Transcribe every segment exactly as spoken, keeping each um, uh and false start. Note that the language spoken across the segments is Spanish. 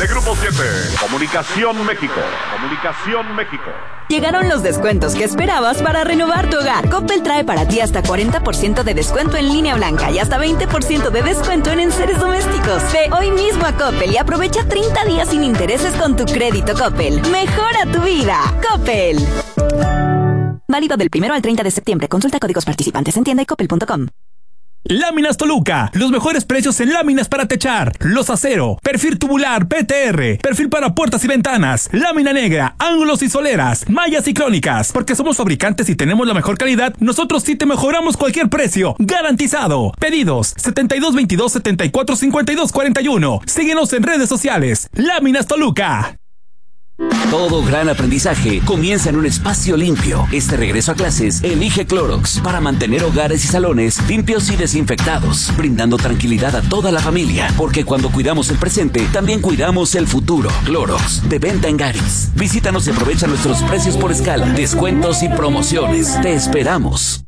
de Grupo siete. Comunicación México. Comunicación México. Llegaron los descuentos que esperabas para renovar tu hogar. Coppel trae para ti hasta cuarenta por ciento de descuento en línea blanca y hasta veinte por ciento de descuento en enseres domésticos. Ve hoy mismo a Coppel y aprovecha treinta días sin intereses con tu crédito Coppel. Mejora tu vida. Coppel. Válido del primero al treinta de septiembre. Consulta códigos participantes en tienda y coppel punto com. Láminas Toluca, los mejores precios en láminas para techar, los acero, perfil tubular P T R, perfil para puertas y ventanas, lámina negra, ángulos y soleras, mallas y crónicas. Porque somos fabricantes y tenemos la mejor calidad, nosotros sí te mejoramos cualquier precio, garantizado. Pedidos setenta y dos veintidós setenta y cuatro cincuenta y dos cuarenta y uno. Síguenos en redes sociales. Láminas Toluca. Todo gran aprendizaje comienza en un espacio limpio. Este regreso a clases, elige Clorox para mantener hogares y salones limpios y desinfectados, brindando tranquilidad a toda la familia. Porque cuando cuidamos el presente, también cuidamos el futuro. Clorox, de venta en Garis. Visítanos y aprovecha nuestros precios por escala, descuentos y promociones. Te esperamos.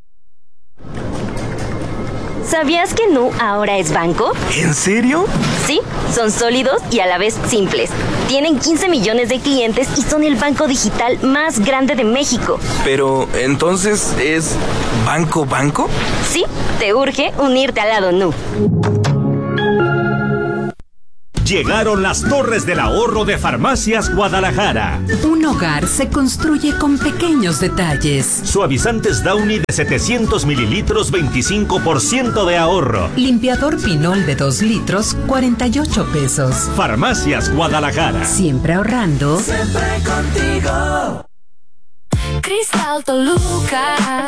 ¿Sabías que Nu ahora es banco? ¿En serio? Sí, son sólidos y a la vez simples. Tienen quince millones de clientes y son el banco digital más grande de México. Pero, ¿entonces es banco banco? Sí, te urge unirte al lado Nu. Llegaron las Torres del Ahorro de Farmacias Guadalajara. Un hogar se construye con pequeños detalles. Suavizantes Downy de setecientos mililitros, veinticinco por ciento de ahorro. Limpiador Pinol de dos litros, cuarenta y ocho pesos. Farmacias Guadalajara. Siempre ahorrando. Siempre contigo. Cristal Toluca.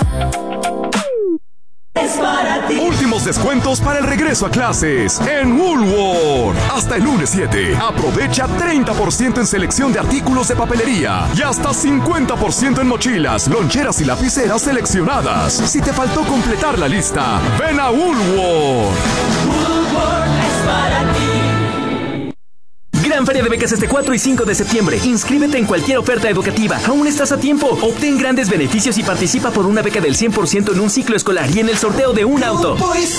Es para ti. Últimos descuentos para el regreso a clases en Woolworth. Hasta el lunes siete. Aprovecha treinta por ciento en selección de artículos de papelería y hasta cincuenta por ciento en mochilas, loncheras y lapiceras seleccionadas. Si te faltó completar la lista, ven a Woolworth. Woolworth es para ti. Gran Feria de Becas este cuatro y cinco de septiembre. Inscríbete en cualquier oferta educativa. Aún estás a tiempo. Obtén grandes beneficios y participa por una beca del cien por ciento en un ciclo escolar y en el sorteo de un auto.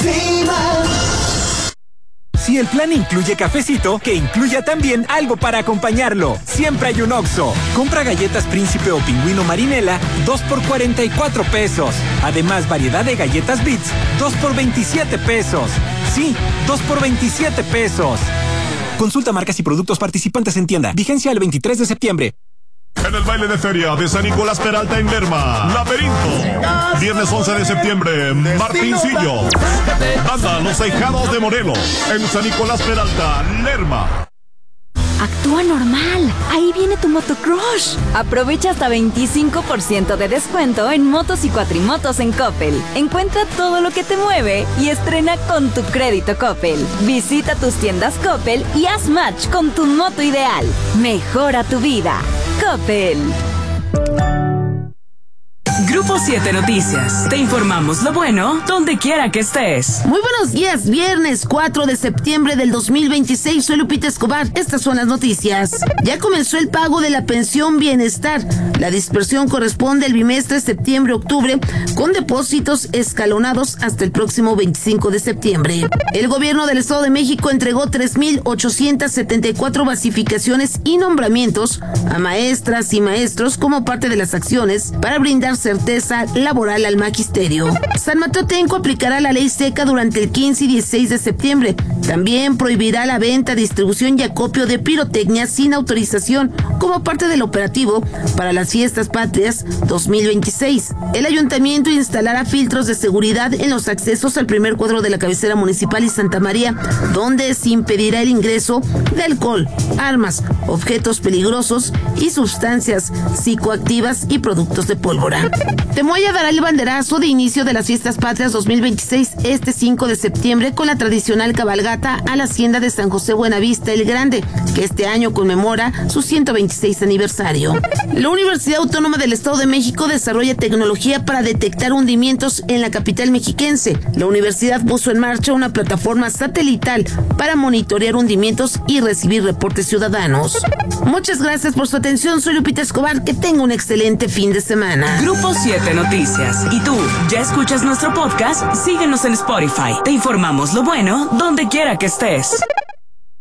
Si el plan incluye cafecito, que incluya también algo para acompañarlo. Siempre hay un Oxxo. Compra galletas Príncipe o Pingüino Marinela, dos por cuarenta y cuatro pesos. Además, variedad de galletas Bits, dos por veintisiete pesos. Sí, dos por veintisiete pesos. Consulta marcas y productos participantes en tienda. Vigencia el veintitrés de septiembre. En el baile de feria de San Nicolás Peralta en Lerma, Laberinto. Viernes once de septiembre, Martincillo. Banda Los Ahijados de Morelos, en San Nicolás Peralta, Lerma. Actúa normal. Ahí viene tu motocrush. Aprovecha hasta veinticinco por ciento de descuento en motos y cuatrimotos en Coppel. Encuentra todo lo que te mueve y estrena con tu crédito Coppel. Visita tus tiendas Coppel y haz match con tu moto ideal. Mejora tu vida. Coppel. Grupo siete Noticias. Te informamos lo bueno donde quiera que estés. Muy buenos días, viernes cuatro de septiembre del dos mil veintiséis. Soy Lupita Escobar. Estas son las noticias. Ya comenzó el pago de la pensión bienestar. La dispersión corresponde al bimestre septiembre-octubre con depósitos escalonados hasta el próximo veinticinco de septiembre. El gobierno del Estado de México entregó tres mil ochocientas setenta y cuatro basificaciones y nombramientos a maestras y maestros como parte de las acciones para brindar certeza laboral al magisterio. San Mateo Tenco aplicará la ley seca durante el quince y dieciséis de septiembre. También prohibirá la venta, distribución y acopio de pirotecnia sin autorización como parte del operativo para las fiestas patrias dos mil veintiséis. El ayuntamiento instalará filtros de seguridad en los accesos al primer cuadro de la cabecera municipal y Santa María, donde se impedirá el ingreso de alcohol, armas, objetos peligrosos y sustancias psicoactivas y productos de pólvora. Temoaya dará el banderazo de inicio de las fiestas patrias dos mil veintiséis este cinco de septiembre con la tradicional cabalgata a la hacienda de San José Buenavista el Grande, que este año conmemora su ciento veintiséis aniversario. La Universidad Autónoma del Estado de México desarrolla tecnología para detectar hundimientos en la capital mexiquense. La universidad puso en marcha una plataforma satelital para monitorear hundimientos y recibir reportes ciudadanos. Muchas gracias por su atención. Soy Lupita Escobar. Que tenga un excelente fin de semana. Grupo siete Noticias. ¿Y tú, ya escuchas nuestro podcast? Síguenos en Spotify. Te informamos lo bueno donde quiera que estés.